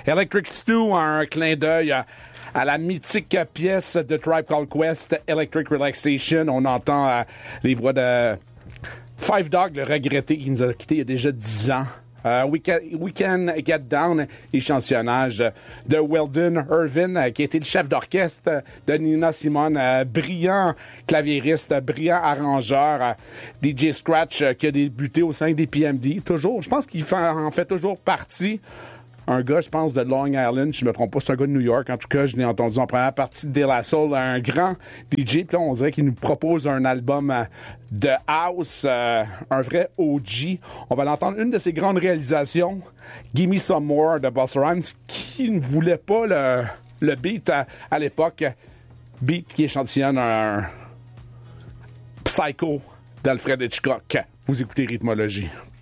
Electric Stew, un clin d'œil à la mythique pièce de Tribe Called Quest, Electric Relaxation. On entend les voix de Five Dog, le regretté, qui nous a quittés il y a déjà 10 ans. We Can Get Down, échantillonnage de Weldon Irvin, qui a été le chef d'orchestre de Nina Simone, brillant claviériste, brillant arrangeur, DJ Scratch, qui a débuté au sein des PMD. Toujours, je pense qu'il en fait toujours partie. Un gars, je pense, de Long Island, je me trompe pas, c'est un gars de New York. En tout cas, je l'ai entendu en première partie de De La Soul, un grand DJ. Puis là, on dirait qu'il nous propose un album de house, un vrai OG. On va l'entendre, une de ses grandes réalisations, Gimme Some More de Busta Rhymes, qui ne voulait pas le beat à l'époque. Beat qui échantillonne un Psycho d'Alfred Hitchcock. Vous écoutez Rythmologie.